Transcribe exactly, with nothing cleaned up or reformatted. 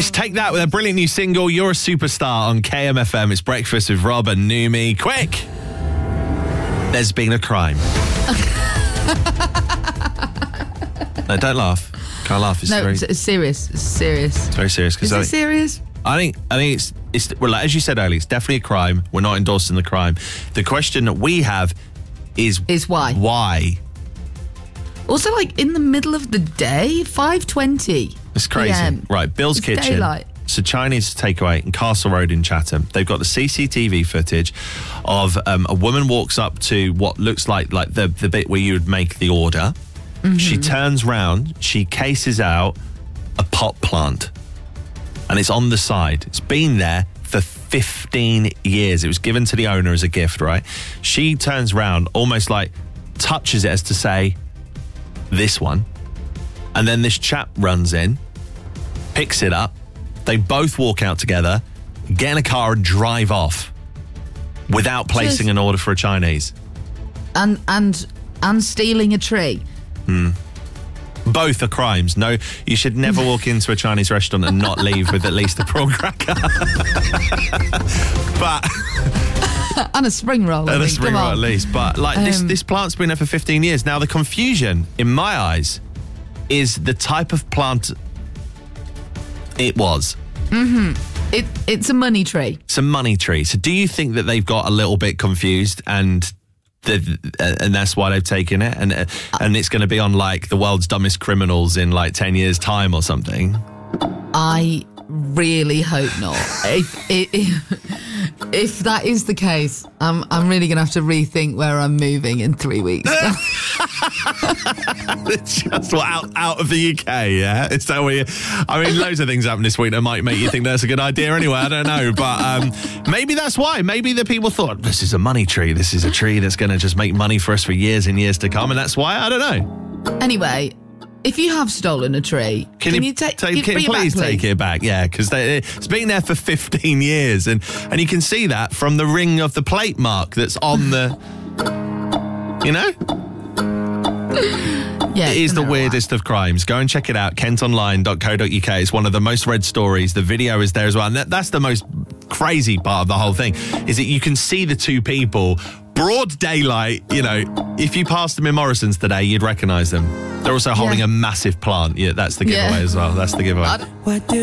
It's Take That with a brilliant new single, You're a Superstar, on K M F M. It's Breakfast with Rob and Numi. Quick! There's been a crime. No, don't laugh. Can't laugh. It's no, very, it's, it's serious. It's serious. it's very serious. Is I it think, serious? I think, I think it's, it's, well, like, as you said earlier, it's definitely a crime. We're not endorsing the crime. The question that we have is... Is why. Why? Also, like, in the middle of the day, five twenty. It's crazy. p m. Right, Bill's It's Kitchen. daylight. It's a Chinese takeaway in Castle Road in Chatham. They've got the C C T V footage of um, a woman walks up to what looks like like the, the bit where you would make the order. Mm-hmm. She turns round, she cases out a pot plant. And it's on the side. It's been there for fifteen years. It was given to the owner as a gift, right? She turns round, almost like touches it as to say, this one. And then this chap runs in, picks it up. They both walk out together, get in a car and drive off without placing Just- an order for a Chinese. And, and, and stealing a tree. Both are crimes. No, you should never walk into a Chinese restaurant and not leave with at least a prawn cracker. But And a spring roll. I and a think. spring Come roll at on. least. But like this, Um, this plant's been there for fifteen years. Now the confusion, in my eyes, is the type of plant it was. It, it's a money tree. It's a money tree. So do you think that they've got a little bit confused and the, uh, and that's why they've taken it, and uh, and it's going to be on like the world's dumbest criminals in like ten years time or something? I really hope not. if, if, if that is the case, I'm I'm really going to have to rethink where I'm moving in three weeks. It's just what, out, out of the U K, yeah? Is that where you, I mean, loads of things happen this week that might make you think that's a good idea anyway. I don't know. But um, maybe that's why. Maybe the people thought, this is a money tree. This is a tree that's going to just make money for us for years and years to come. And that's why. I don't know. Anyway, if you have stolen a tree, can, Can, you take, take, you can bring you please it back, take it back? Yeah, because it's been there for fifteen years. And, and you can see that from the ring of the plate mark that's on the, you know? Yeah, It is it's the a marijuana. weirdest of crimes. Go and check it out, kent online dot co dot uk. It's one of the most read stories. The video is there as well. And that, that's the most crazy part of the whole thing, is that you can see the two people, broad daylight. You know, if you passed them in Morrison's today, you'd recognise them. They're also holding Yeah. a massive plant. Yeah, that's the giveaway Yeah. as well. That's the giveaway. I- What do